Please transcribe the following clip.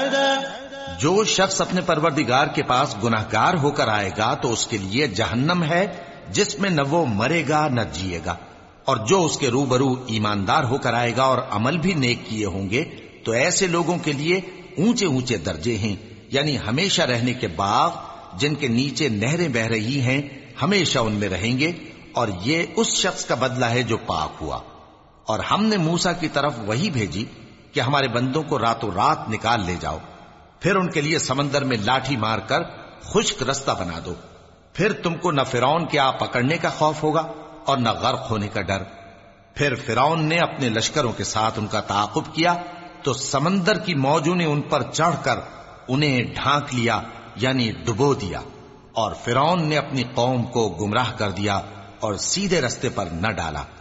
जो शख्स अपने परवरदिगार के पास गुनाहगार होकर आएगा तो उसके लिए जहन्नम है जिसमें न वो मरेगा न जिएगा, और जो उसके रूबरू ईमानदार होकर आएगा और अमल भी नेक किए होंगे तो ऐसे लोगों के लिए ऊंचे ऊंचे दर्जे हैं, यानी हमेशा रहने के बाग जिनके नीचे नहरें बह रही हैं, हमेशा उनमें रहेंगे। और ये उस शख्स का बदला है जो पाक हुआ। और हमने मूसा की तरफ वही भेजी कि हमारे बंदों को रातों रात निकाल ले जाओ, फिर उनके लिए समंदर में लाठी मारकर खुश्क रास्ता बना दो, फिर तुमको न फिरौन के आ पकड़ने का खौफ होगा और न गर्क होने का डर। फिर फिरौन ने अपने लश्करों के साथ उनका ताकुब किया तो समंदर की मौजों ने उन पर चढ़कर उन्हें ढांक लिया, यानी डुबो दिया। और फिरौन ने अपनी कौम को गुमराह कर दिया और सीधे रास्ते पर न डाला।